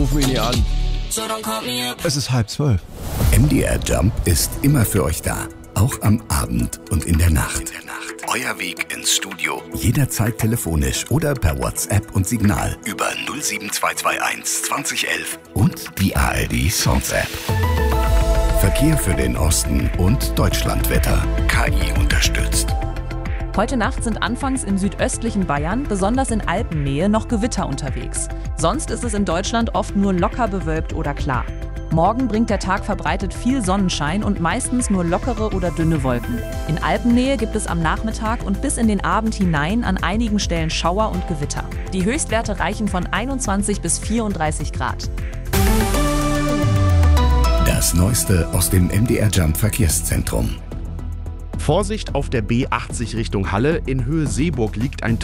Ruf mich nicht an. Es ist 11:30. MDR Jump ist immer für euch da. Auch am Abend und in der Nacht. Euer Weg ins Studio. Jederzeit telefonisch oder per WhatsApp und Signal über 07221 2011 und die ARD Songs App. Verkehr für den Osten und Deutschlandwetter. KI unterstützt. Heute Nacht sind anfangs im südöstlichen Bayern, besonders in Alpennähe, noch Gewitter unterwegs. Sonst ist es in Deutschland oft nur locker bewölkt oder klar. Morgen bringt der Tag verbreitet viel Sonnenschein und meistens nur lockere oder dünne Wolken. In Alpennähe gibt es am Nachmittag und bis in den Abend hinein an einigen Stellen Schauer und Gewitter. Die Höchstwerte reichen von 21 bis 34 Grad. Das Neueste aus dem MDR Jump Verkehrszentrum. Vorsicht auf der B80 Richtung Halle. In Höhe Seeburg liegt ein